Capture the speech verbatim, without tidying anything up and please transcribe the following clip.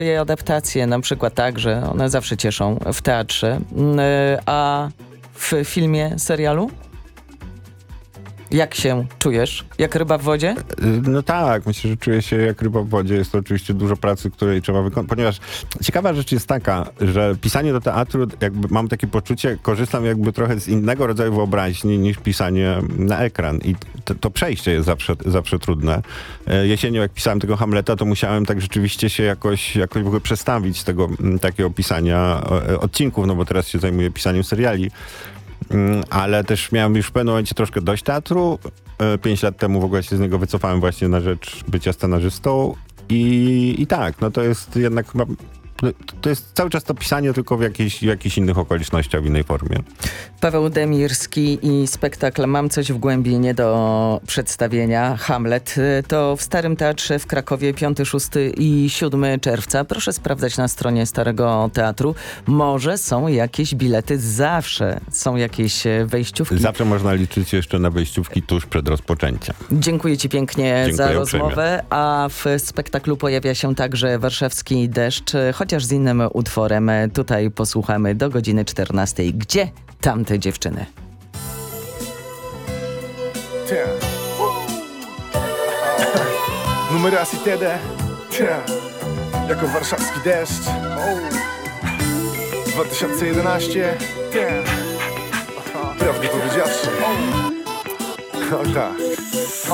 adaptacje, na przykład tak, że one zawsze cieszą w teatrze, a w filmie, serialu? Jak się czujesz? Jak ryba w wodzie? No tak, myślę, że czuję się jak ryba w wodzie. Jest to oczywiście dużo pracy, której trzeba wykonać, ponieważ ciekawa rzecz jest taka, że pisanie do teatru, jakby mam takie poczucie, korzystam jakby trochę z innego rodzaju wyobraźni niż pisanie na ekran. I to, to przejście jest zawsze, zawsze trudne. Jesienią, jak pisałem tego Hamleta, to musiałem tak rzeczywiście się jakoś, jakoś w ogóle przestawić z tego takiego pisania odcinków, no bo teraz się zajmuję pisaniem seriali. Ale też miałem już w pewnym momencie troszkę dość teatru. Pięć lat temu w ogóle się z niego wycofałem właśnie na rzecz bycia scenarzystą. I, i tak, no to jest jednak chyba... To jest cały czas to pisanie, tylko w jakichś, w jakichś innych okolicznościach, w innej formie. Paweł Demirski i spektakl Mam coś w głębi nie do przedstawienia. Hamlet. To w Starym Teatrze w Krakowie piątego, szóstego i siódmego czerwca. Proszę sprawdzać na stronie Starego Teatru. Może są jakieś bilety. Zawsze są jakieś wejściówki. Zawsze można liczyć jeszcze na wejściówki tuż przed rozpoczęciem. Dziękuję ci pięknie Dziękuję za uprzejmie. rozmowę. A w spektaklu pojawia się także Warszawski Deszcz, chociaż z innym utworem. Tutaj posłuchamy do godziny czternastej. Gdzie tamte dziewczyny? Numery Asitede jako Warszawski Deszcz. dwa tysiące jedenaście. Prawdę powiedziawszy. O tak.